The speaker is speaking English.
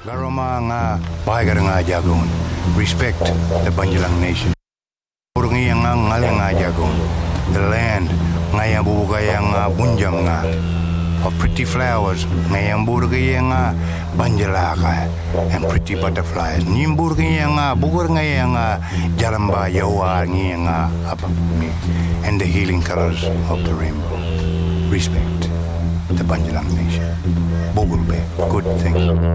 Garoma nga bahagar nga jagon. Respect the Banjalang nation. Purungi nga ngale nga jagon. The land nga yang bubugay nga bunjam nga. Of pretty flowers nga yang burugay nga banjalaka and pretty butterflies. Nimburugay nga bugur nga yang jalamba yawa nga apapumi and the healing colors of the rainbow. Respect the Banjalang nation. Bugurbe, good thing.